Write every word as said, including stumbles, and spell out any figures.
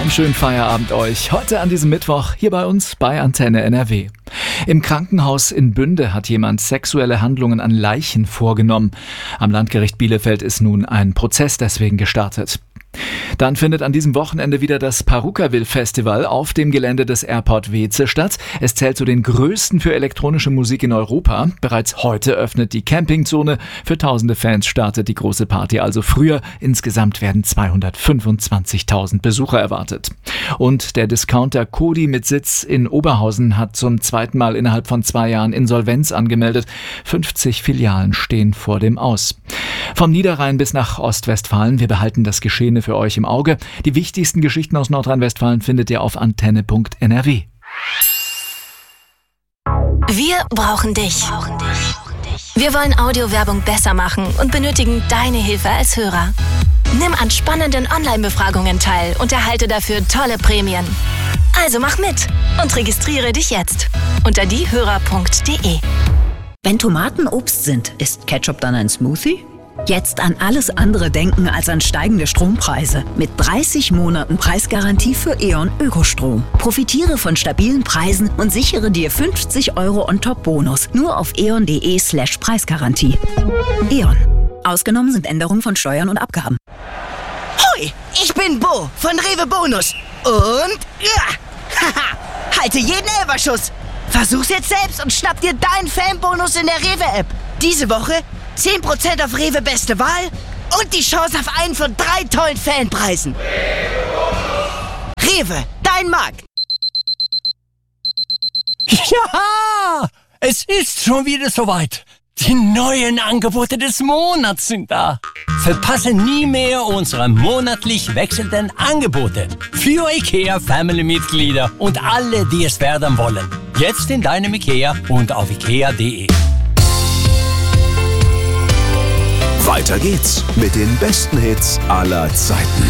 Einen schönen Feierabend euch. Heute an diesem Mittwoch hier bei uns bei Antenne N R W. Im Krankenhaus in Bünde hat jemand sexuelle Handlungen an Leichen vorgenommen. Am Landgericht Bielefeld ist nun ein Prozess deswegen gestartet. Dann findet an diesem Wochenende wieder das Parukaville-Festival auf dem Gelände des Airport Weeze statt. Es zählt zu den größten für elektronische Musik in Europa. Bereits heute öffnet die Campingzone. Für tausende Fans startet die große Party also früher. Insgesamt werden zweihundertfünfundzwanzigtausend Besucher erwartet. Und der Discounter Kodi mit Sitz in Oberhausen hat zum zweiten Mal innerhalb von zwei Jahren Insolvenz angemeldet. fünfzig Filialen stehen vor dem Aus. Vom Niederrhein bis nach Ostwestfalen, wir behalten das Geschehene für euch im Auge. Die wichtigsten Geschichten aus Nordrhein-Westfalen findet ihr auf antenne punkt n r w. Wir brauchen dich. Wir wollen Audiowerbung besser machen und benötigen deine Hilfe als Hörer. Nimm an spannenden Online-Befragungen teil und erhalte dafür tolle Prämien. Also mach mit und registriere dich jetzt unter diehörer punkt de. Wenn Tomaten Obst sind, ist Ketchup dann ein Smoothie? Jetzt an alles andere denken als an steigende Strompreise. Mit dreißig Monaten Preisgarantie für E.ON Ökostrom. Profitiere von stabilen Preisen und sichere dir fünfzig Euro on-top-Bonus. Nur auf eon.de slash Preisgarantie. E.ON. Ausgenommen sind Änderungen von Steuern und Abgaben. Hoi, ich bin Bo von Rewe Bonus. Und ja, haha, halte jeden Elferschuss. Versuch's jetzt selbst und schnapp dir deinen Fanbonus in der Rewe-App. Diese Woche zehn Prozent auf Rewe Beste Wahl und die Chance auf einen von drei tollen Fanpreisen. Rewe, dein Markt. Ja, es ist schon wieder soweit. Die neuen Angebote des Monats sind da. Verpasse nie mehr unsere monatlich wechselnden Angebote für IKEA Family-Mitglieder und alle, die es werden wollen. Jetzt in deinem IKEA und auf ikea punkt de. Weiter geht's mit den besten Hits aller Zeiten.